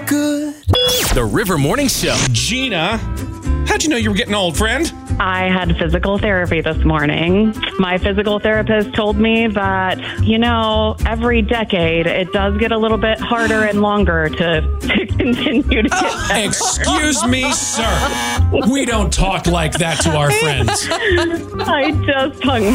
look good. The River Morning Show. Gina, how'd you know you were getting old, friend? I had physical therapy this morning. My physical therapist told me that, every decade it does get a little bit harder and longer to continue to get better. Excuse me, sir. We don't talk like that to our friends. I just hung